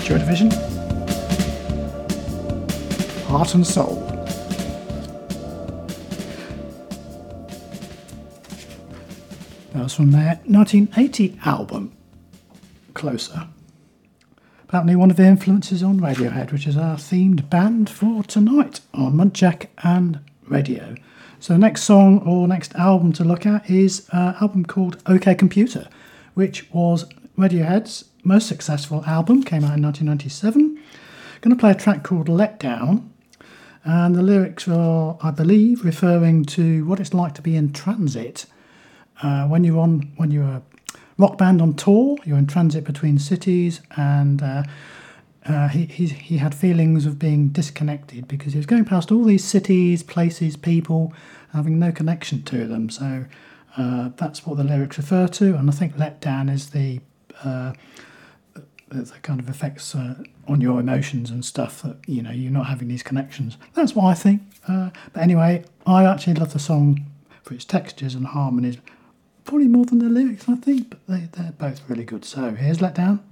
Joy Division, Heart and Soul. That was from their 1980 album, Closer. Apparently one of the influences on Radiohead, which is our themed band for tonight on Muntjac and Radio. So the next song or next album to look at is an album called OK Computer, which was Radiohead's most successful album, came out in 1997. Going to play a track called Let Down, and the lyrics are, I believe, referring to what it's like to be in transit. When you're a rock band on tour, you're in transit between cities, and he had feelings of being disconnected because he was going past all these cities, places, people, having no connection to them. So that's what the lyrics refer to, and I think Let Down is the kind of effects on your emotions and stuff that, you know, you're not having these connections. That's what I think. But anyway, I actually love the song for its textures and harmonies, probably more than the lyrics, I think, but they're both really good. So here's Let Down.